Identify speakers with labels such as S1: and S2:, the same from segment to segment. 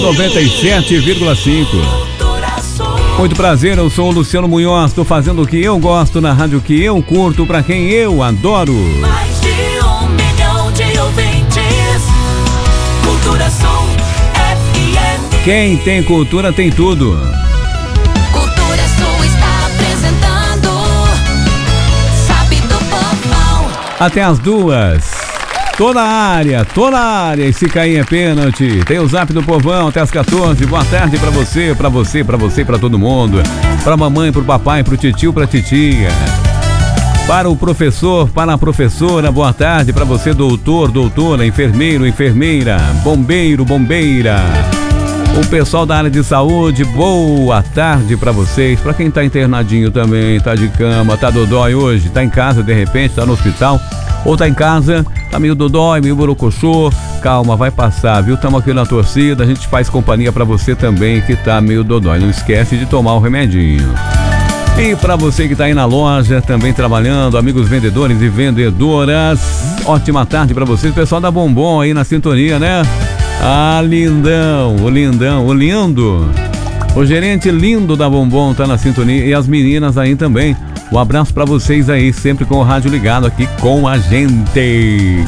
S1: 97,5. Muito prazer, eu sou o Luciano Munhoz, estou fazendo o que eu gosto na rádio que eu curto, pra quem eu adoro.
S2: Mais de 1 milhão de ouvintes. Cultura Som FM.
S1: Quem tem cultura tem tudo.
S2: Cultura Som está apresentando Sabe do Povão.
S1: Até as 2. Toda a área, e se cair é pênalti. Tem o Zap do Povão até as 14. Boa tarde pra você, pra todo mundo. Pra mamãe, pro papai, pro titio, pra titia. Para o professor, para a professora, boa tarde pra você, doutor, doutora, enfermeiro, enfermeira, bombeiro, bombeira. O pessoal da área de saúde, boa tarde pra vocês. Pra quem tá internadinho também, tá de cama, tá dodói hoje, tá em casa de repente, tá no hospital. Ou tá em casa, tá meio dodói, meio borocochô. Calma, vai passar, viu? Tamo aqui na torcida, a gente faz companhia pra você também que tá meio dodói. Não esquece de tomar o remedinho. E pra você que tá aí na loja, também trabalhando, amigos vendedores e vendedoras, ótima tarde pra vocês. Pessoal da Bombom aí na sintonia, né? Ah, lindão, o lindo. O gerente lindo da Bombom tá na sintonia e as meninas aí também. Um abraço pra vocês aí, sempre com o rádio ligado aqui com a gente.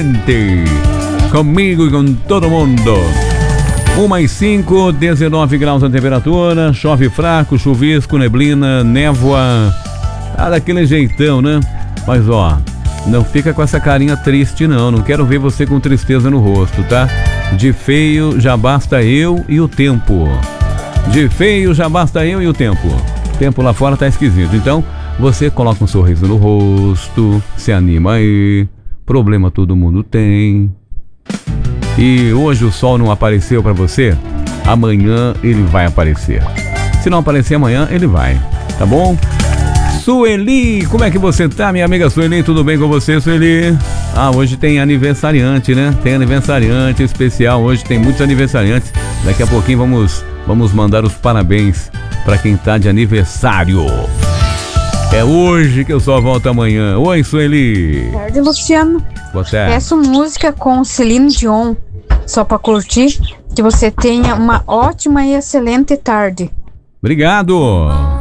S1: Comigo e com todo mundo. 1:05, 19 graus a temperatura, chove fraco, chuvisco, neblina, névoa. Ah, daquele jeitão, né? Mas ó, não fica com essa carinha triste não quero ver você com tristeza no rosto, tá? De feio já basta eu e o tempo. De feio já basta eu e o tempo. O tempo lá fora tá esquisito, então você coloca um sorriso no rosto, se anima aí, problema todo mundo tem. E hoje o sol não apareceu pra você, amanhã ele vai aparecer. Se não aparecer amanhã, ele vai, tá bom? Sueli, como é que você tá, minha amiga Sueli? Tudo bem com você, Sueli? Ah, hoje tem aniversariante, né? Tem aniversariante especial, hoje tem muitos aniversariantes. Daqui a pouquinho vamos mandar os parabéns pra quem tá de aniversário. É hoje que eu só volto amanhã. Oi, Sueli.
S3: Boa tarde, Luciano.
S1: Boa tarde.
S3: Peço música com Celine Dion, só pra curtir. Que você tenha uma ótima e excelente tarde.
S1: Obrigado.